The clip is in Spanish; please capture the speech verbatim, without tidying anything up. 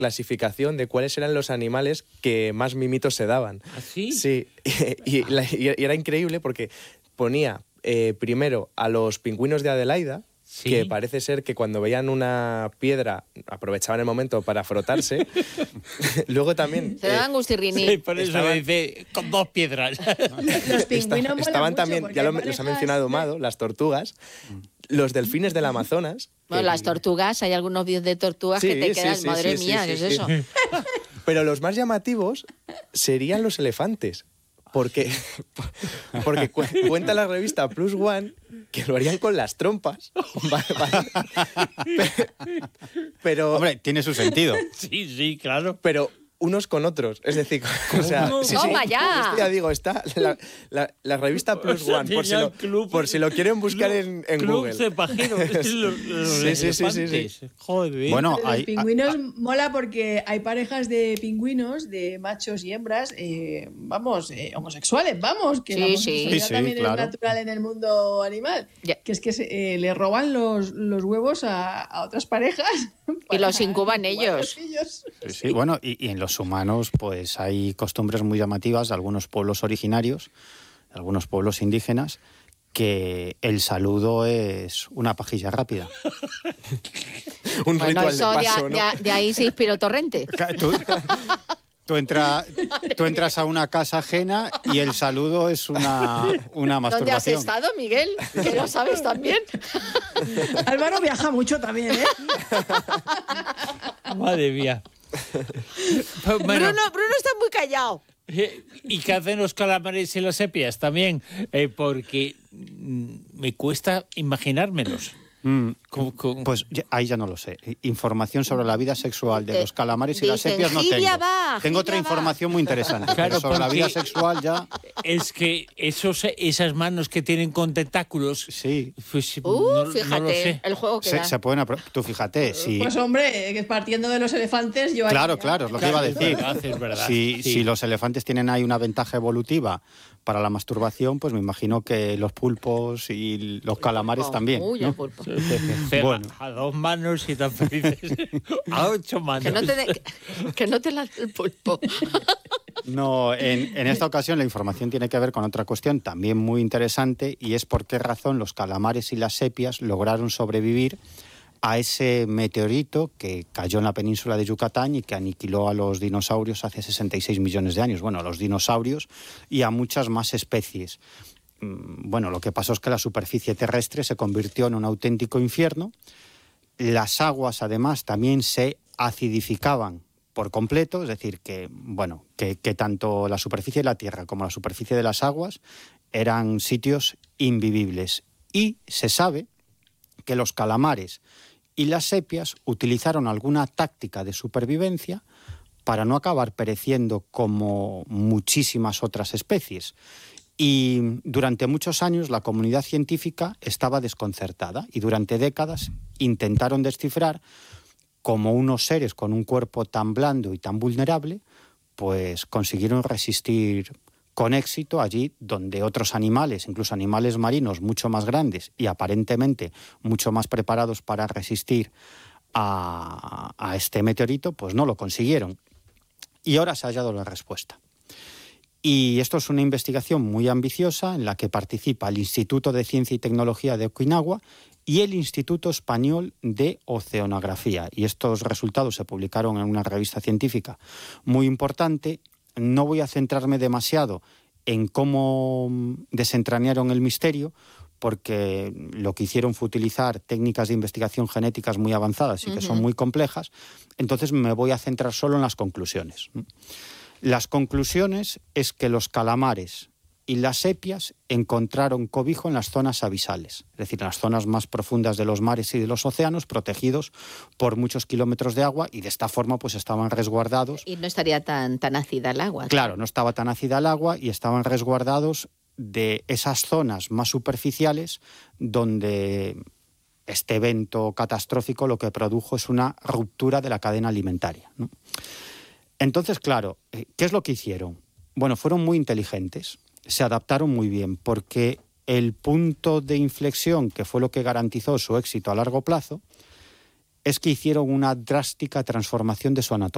clasificación de cuáles eran los animales que más mimitos se daban. ¿Ah, sí? Sí, y, y, la, y era increíble porque ponía eh, primero a los pingüinos de Adelaida, ¿sí? Que parece ser que cuando veían una piedra aprovechaban el momento para frotarse. Luego también... Se daban gustirriní. Sí, por eso estaban, me dice, con dos piedras. Los pingüinos Está, estaban también, ya lo, parejas... los ha mencionado Mado, las tortugas, los delfines del Amazonas. Bueno, que, las tortugas, hay algunos vídeos de tortugas sí, que te sí, quedan, sí, madre sí, mía, sí, ¿qué sí, es sí. eso? Pero los más llamativos serían los elefantes. Porque, porque cu cuenta la revista Plus One que lo harían con las trompas. Vale, vale. Pero, hombre, tiene su sentido. Sí, sí, claro. Pero unos con otros. Es decir, o sea, sí, sí, ¡Toma ya! Esto ya digo, está la, la, la revista Plus O sea, One, por si, lo, club, por si lo quieren buscar club, en, en club Google. Cepajero. los, los sí, sí, sí, sí, sí. Joder. Bueno, Los hay, pingüinos a, mola porque hay parejas de pingüinos, de machos y hembras, eh, vamos, eh, homosexuales, vamos, que Sí, la sí. homosexualidad Sí, sí, también claro. es natural en el mundo animal. Ya. Que es que se, eh, le roban los, los huevos a, a otras parejas. Y los incuban incubar ellos. los ellos. sí, sí, bueno, y, y en los humanos, pues hay costumbres muy llamativas de algunos pueblos originarios, de algunos pueblos indígenas, que el saludo es una pajilla rápida. Un Bueno, ritual de eso de, paso, ¿no? de- de ahí se inspiró Torrente. Tú, tú, entra, tú entras a una casa ajena y el saludo es una, una ¿Dónde has masturbación. estado, Miguel? Que lo sabes también. Álvaro viaja mucho también, ¿eh? Madre mía. Pues, bueno, Bruno, Bruno está muy callado. eh, ¿y qué hacen los calamares y las sepias también? Eh, porque mm, me cuesta imaginármelos. Mm, Con- con- Pues ya- ahí ya no lo sé. Información sobre la vida sexual de De- los calamares y las dicen, sepias no "Giria tengo. va, Tengo otra Giria va". información muy interesante. Claro, pero sobre la porque- vida sexual ya... Es que esos, esas manos que tienen con tentáculos, Sí. pues Uh, no, no fíjate, lo sé. el juego que Se, da. se pueden apro- Tú fíjate, si... Pues hombre, que partiendo de los elefantes, yo ahí Claro, ya- claro, es lo que iba a Claro, es decir. verdad, es verdad, Si, sí. si los elefantes tienen ahí una ventaja evolutiva para la masturbación, pues me imagino que los pulpos y los calamares Oh, también. uy, ¿no? el pulpo. Pega Bueno. a dos manos y tan felices. A ocho manos. Que no te, de- que, que no te lance el pulpo. No, en, en esta ocasión la información tiene que ver con otra cuestión también muy interesante, y es por qué razón los calamares y las sepias lograron sobrevivir a ese meteorito que cayó en la península de Yucatán y que aniquiló a los dinosaurios hace sesenta y seis millones de años. Bueno, a los dinosaurios y a muchas más especies. Mm, Bueno, lo que pasó es que la superficie terrestre se convirtió en un auténtico infierno. Las aguas, además, también se acidificaban por completo, es decir, que, bueno, que, que tanto la superficie de la Tierra como la superficie de las aguas eran sitios invivibles. Y se sabe que los calamares y las sepias utilizaron alguna táctica de supervivencia para no acabar pereciendo como muchísimas otras especies. Y durante muchos años la comunidad científica estaba desconcertada y durante décadas intentaron descifrar cómo unos seres con un cuerpo tan blando y tan vulnerable pues consiguieron resistir con éxito allí donde otros animales, incluso animales marinos mucho más grandes y aparentemente mucho más preparados para resistir a, a este meteorito, pues no lo consiguieron. Y ahora se ha hallado la respuesta. Y esto es una investigación muy ambiciosa en la que participa el Instituto de Ciencia y Tecnología de Okinawa y el Instituto Español de Oceanografía. Y estos resultados se publicaron en una revista científica muy importante. No voy a centrarme demasiado en cómo desentrañaron el misterio, porque lo que hicieron fue utilizar técnicas de investigación genéticas muy avanzadas y que uh-huh. son muy complejas. Entonces me voy a centrar solo en las conclusiones. Las conclusiones es que los calamares y las sepias encontraron cobijo en las zonas abisales, es decir, en las zonas más profundas de los mares y de los océanos, protegidos por muchos kilómetros de agua, y de esta forma pues estaban resguardados. Y no estaría tan, tan ácida el agua. Claro, no estaba tan ácida el agua y estaban resguardados de esas zonas más superficiales donde este evento catastrófico lo que produjo es una ruptura de la cadena alimentaria, ¿no? Entonces, claro, ¿qué es lo que hicieron? Bueno, fueron muy inteligentes, se adaptaron muy bien, porque el punto de inflexión, que fue lo que garantizó su éxito a largo plazo, es que hicieron una drástica transformación de su anatomía.